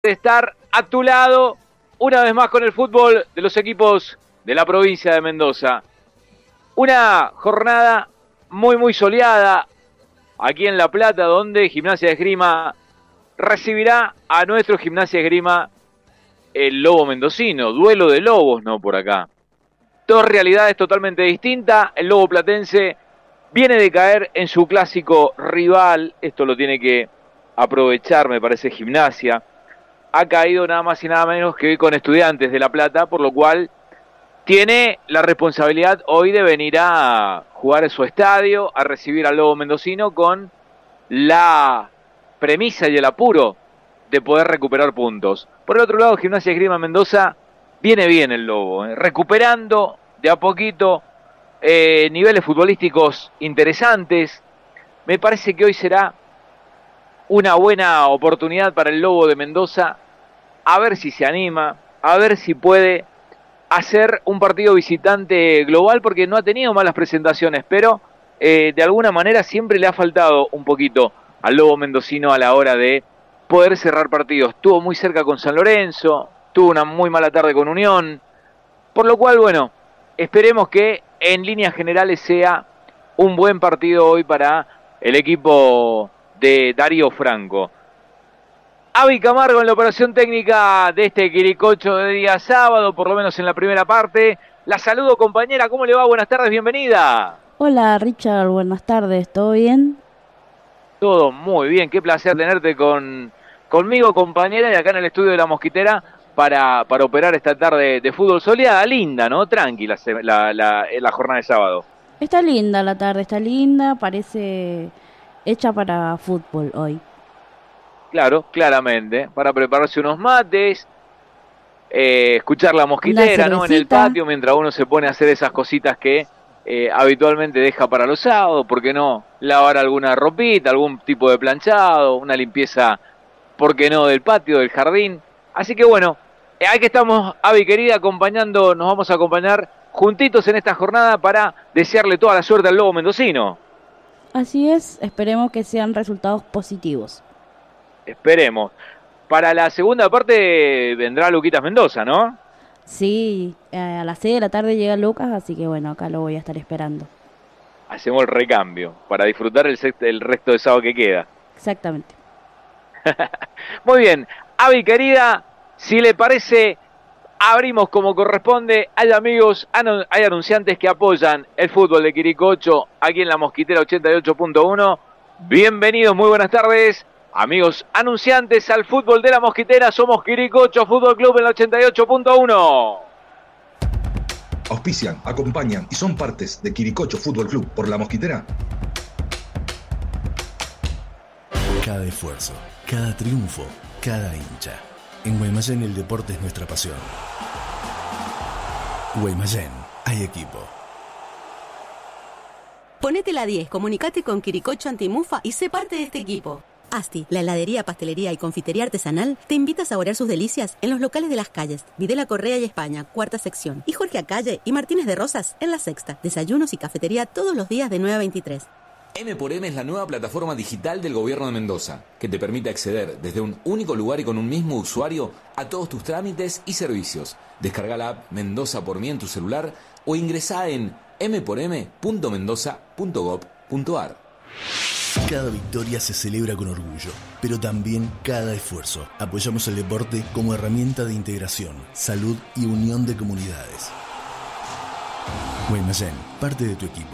de estar a tu lado una vez más con el fútbol de los equipos de la provincia de Mendoza. Una jornada muy soleada aquí en La Plata, donde Gimnasia de Esgrima recibirá a nuestro Gimnasia de Esgrima, el Lobo Mendocino. Duelo de lobos, ¿no? Por acá. Dos realidades totalmente distintas. El Lobo Platense viene de caer en su clásico rival. Esto lo tiene que aprovechar, me parece, Gimnasia. Ha caído nada más y nada menos que con Estudiantes de La Plata, por lo cual tiene la responsabilidad hoy de venir a jugar en su estadio, a recibir al Lobo Mendocino con la premisa y el apuro de poder recuperar puntos. Por el otro lado, Gimnasia Esgrima Mendoza, viene bien el Lobo, recuperando de a poquito niveles futbolísticos interesantes. Me parece que hoy será una buena oportunidad para el Lobo de Mendoza, a ver si se anima, a ver si puede hacer un partido visitante global, porque no ha tenido malas presentaciones, pero de alguna manera siempre le ha faltado un poquito al Lobo Mendocino a la hora de poder cerrar partidos. Estuvo muy cerca con San Lorenzo, tuvo una muy mala tarde con Unión, por lo cual, bueno, esperemos que en líneas generales sea un buen partido hoy para el equipo de Darío Franco. Avi Camargo en la operación técnica de este Quiricocho de día sábado, por lo menos en la primera parte. La saludo, compañera, ¿cómo le va? Buenas tardes, bienvenida. Hola, Richard, buenas tardes, ¿todo bien? Todo muy bien, qué placer tenerte conmigo, compañera, y acá en el estudio de La Mosquitera para operar esta tarde de fútbol soleada, linda, ¿no? Tranquila la jornada de sábado. Está linda la tarde, está linda, parece hecha para fútbol hoy. Claro, claramente, para prepararse unos mates, escuchar La Mosquitera, ¿no? En el patio, mientras uno se pone a hacer esas cositas que habitualmente deja para los sábados. ¿Por qué no lavar alguna ropita, algún tipo de planchado, una limpieza, por qué no, del patio, del jardín? Así que bueno, aquí estamos, Avi querida, nos vamos a acompañar juntitos en esta jornada para desearle toda la suerte al Lobo Mendocino. Así es, esperemos que sean resultados positivos. Esperemos. Para la segunda parte vendrá Luquitas Mendoza, ¿no? Sí, a las 6 de la tarde llega Lucas, así que bueno, acá lo voy a estar esperando. Hacemos el recambio para disfrutar el resto de sábado que queda. Exactamente. Muy bien, Avi querida, si le parece, abrimos como corresponde. Hay amigos, hay anunciantes que apoyan el fútbol de Quiricocho aquí en La Mosquitera 88.1. Bienvenidos, muy buenas tardes. Amigos anunciantes al fútbol de La Mosquitera, somos Quiricocho Fútbol Club en la 88.1. Auspician, acompañan y son partes de Quiricocho Fútbol Club por La Mosquitera. Cada esfuerzo, cada triunfo, cada hincha. En Guaymallén el deporte es nuestra pasión. Guaymallén, hay equipo. Ponete la 10, comunicate con Quiricocho Antimufa y sé parte de este equipo. Asti, la heladería, pastelería y confitería artesanal, te invita a saborear sus delicias en los locales de Las Calles, Videla Correa y España, cuarta sección, y Jorge Acalle y Martínez de Rosas en la sexta. Desayunos y cafetería todos los días de 9 a 23. M4M es la nueva plataforma digital del Gobierno de Mendoza, que te permite acceder desde un único lugar y con un mismo usuario a todos tus trámites y servicios. Descarga la app Mendoza por mí en tu celular o ingresá en m4m.mendoza.gov.ar. Cada victoria se celebra con orgullo, pero también cada esfuerzo. Apoyamos el deporte como herramienta de integración, salud y unión de comunidades. Guaymallén, parte de tu equipo.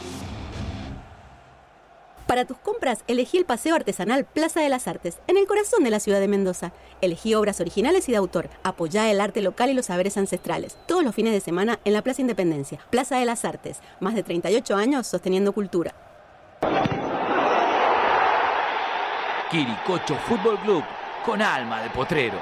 Para tus compras, elegí el Paseo Artesanal Plaza de las Artes, en el corazón de la ciudad de Mendoza. Elegí obras originales y de autor. Apoyá el arte local y los saberes ancestrales. Todos los fines de semana en la Plaza Independencia. Plaza de las Artes. Más de 38 años sosteniendo cultura. Quiricocho Fútbol Club, con alma de potrero.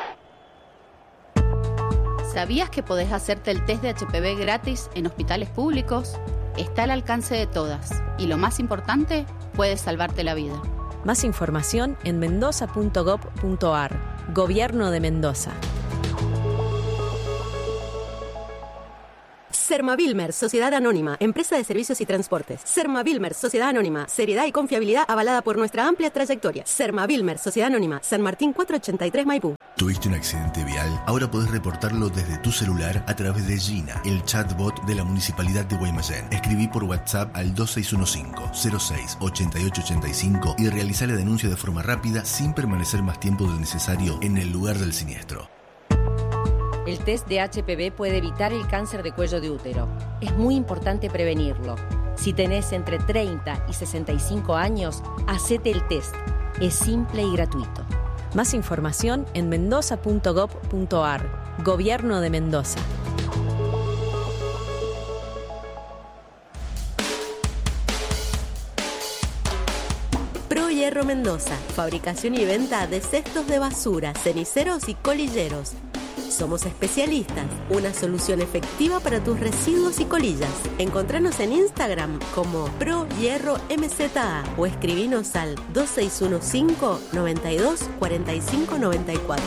¿Sabías que podés hacerte el test de HPV gratis en hospitales públicos? Está al alcance de todas y lo más importante, puede salvarte la vida. Más información en mendoza.gov.ar. Gobierno de Mendoza. Sermavilmer, Sociedad Anónima, empresa de servicios y transportes. Sermavilmer, Sociedad Anónima, seriedad y confiabilidad avalada por nuestra amplia trayectoria. Sermavilmer, Sociedad Anónima, San Martín 483 Maipú. ¿Tuviste un accidente vial? Ahora podés reportarlo desde tu celular a través de Gina, el chatbot de la Municipalidad de Guaymallén. Escribí por WhatsApp al 2615-06-8885 y realizá la denuncia de forma rápida sin permanecer más tiempo del necesario en el lugar del siniestro. El test de HPV puede evitar el cáncer de cuello de útero. Es muy importante prevenirlo. Si tenés entre 30 y 65 años, hacete el test. Es simple y gratuito. Más información en mendoza.gov.ar. Gobierno de Mendoza. Pro Hierro Mendoza, fabricación y venta de cestos de basura, ceniceros y colilleros. Somos especialistas, una solución efectiva para tus residuos y colillas. Encontranos en Instagram como Pro Hierro MZA o escribinos al 2615 92 45 94.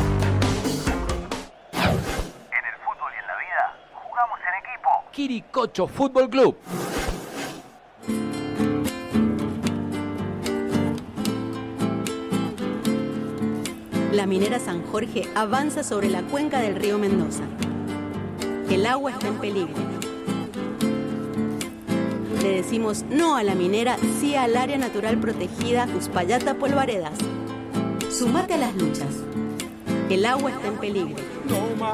En el fútbol y en la vida, jugamos en equipo. Quiricocho Fútbol Club. La minera San Jorge avanza sobre la cuenca del río Mendoza. El agua está en peligro. Le decimos no a la minera, sí al área natural protegida Uspallata Polvaredas. Sumate a las luchas. El agua está en peligro.